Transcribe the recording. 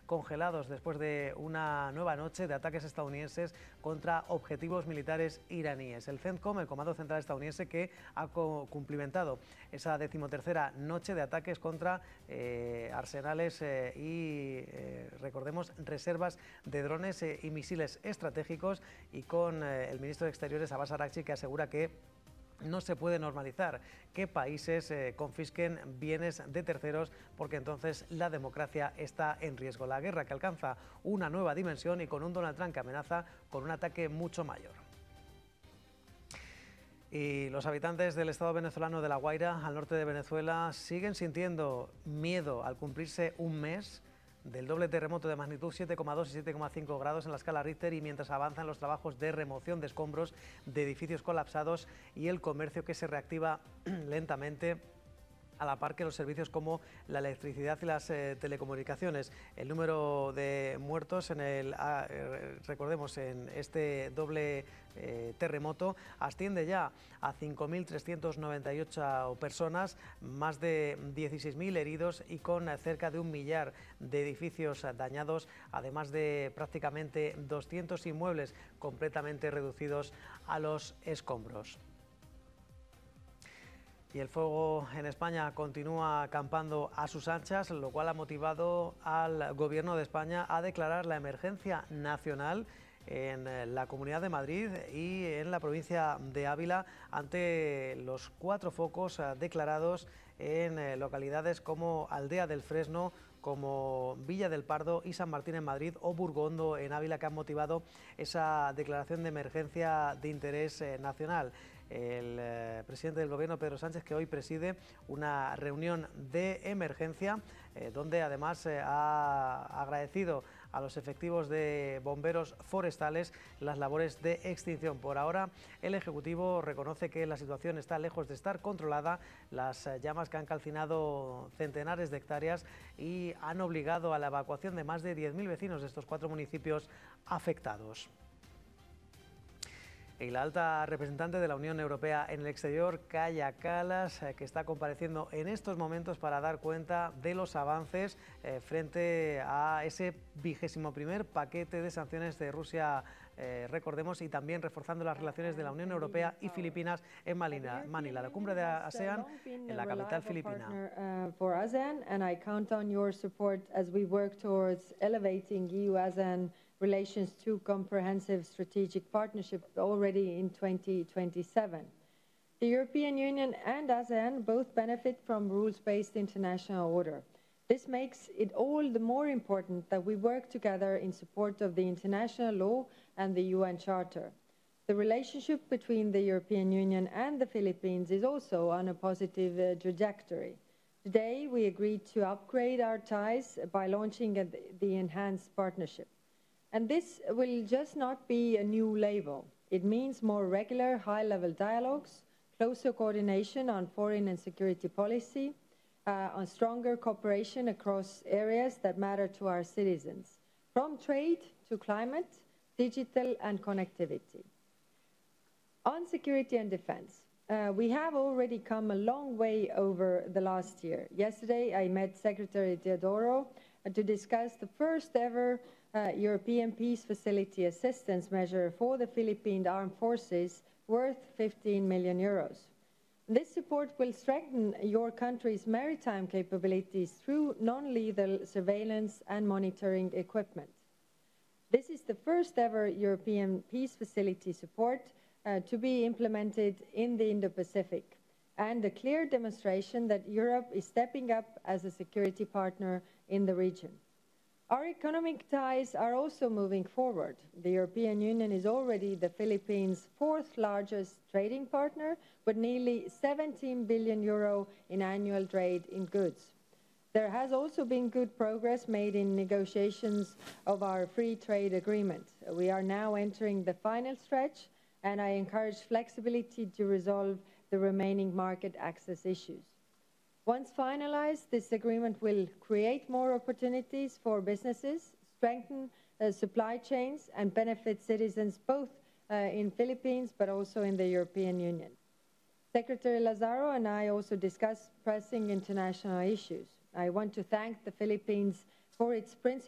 congelados después de una nueva noche de ataques estadounidenses contra objetivos militares iraníes. El CENTCOM, el Comando Central estadounidense, que ha cumplimentado esa 13ª noche de ataques contra arsenales y, recordemos, reservas de drones y misiles estratégicos, y con el ministro de Exteriores, Abbas Araghchi, que asegura que no se puede normalizar que países confisquen bienes de terceros, porque entonces la democracia está en riesgo. La guerra, que alcanza una nueva dimensión y con un Donald Trump que amenaza con un ataque mucho mayor. Y los habitantes del estado venezolano de La Guaira, al norte de Venezuela, siguen sintiendo miedo al cumplirse un mes del doble terremoto de magnitud 7,2 y 7,5 grados en la escala Richter, y mientras avanzan los trabajos de remoción de escombros de edificios colapsados y el comercio que se reactiva lentamente, a la par que los servicios como la electricidad y las telecomunicaciones. El número de muertos recordemos, en este doble terremoto asciende ya a 5.398 personas, más de 16.000 heridos y con cerca de 1 millar de edificios dañados, además de prácticamente 200 inmuebles completamente reducidos a los escombros. Y el fuego en España continúa acampando a sus anchas, lo cual ha motivado al Gobierno de España a declarar la emergencia nacional en la Comunidad de Madrid y en la provincia de Ávila ante los 4 focos declarados en localidades como Aldea del Fresno, como Villa del Pardo y San Martín en Madrid, o Burgondo en Ávila, que han motivado esa declaración de emergencia de interés nacional. El presidente del Gobierno, Pedro Sánchez, que hoy preside una reunión de emergencia donde además ha agradecido a los efectivos de bomberos forestales las labores de extinción. Por ahora, el Ejecutivo reconoce que la situación está lejos de estar controlada. Las llamas, que han calcinado centenares de hectáreas y han obligado a la evacuación de más de 10.000 vecinos de estos 4 municipios afectados. Y la alta representante de la Unión Europea en el exterior, Kaja Kallas, que está compareciendo en estos momentos para dar cuenta de los avances frente a ese 21º paquete de sanciones de Rusia, recordemos, y también reforzando las relaciones de la Unión Europea y Filipinas en Manila, la cumbre de ASEAN en la capital filipina. Relations to comprehensive strategic partnership already in 2027. The European Union and ASEAN both benefit from rules-based international order. This makes it all the more important that we work together in support of the international law and the UN Charter. The relationship between the European Union and the Philippines is also on a positive trajectory. Today, we agreed to upgrade our ties by launching the enhanced partnership. And this will just not be a new label. It means more regular, high-level dialogues, closer coordination on foreign and security policy, on stronger cooperation across areas that matter to our citizens, from trade to climate, digital and connectivity. On security and defense, we have already come a long way over the last year. Yesterday, I met Secretary Teodoro to discuss the first ever European Peace Facility assistance measure for the Philippine Armed Forces worth 15 million euros. This support will strengthen your country's maritime capabilities through non-lethal surveillance and monitoring equipment. This is the first ever European Peace Facility support to be implemented in the Indo-Pacific, and a clear demonstration that Europe is stepping up as a security partner in the region. Our economic ties are also moving forward. The European Union is already the Philippines' 4th largest trading partner, with nearly 17 billion euro in annual trade in goods. There has also been good progress made in negotiations of our free trade agreement. We are now entering the final stretch, and I encourage flexibility to resolve the remaining market access issues. Once finalized, this agreement will create more opportunities for businesses, strengthen supply chains, and benefit citizens both in Philippines but also in the European Union. Secretary Lazaro and I also discussed pressing international issues. I want to thank the Philippines for its principle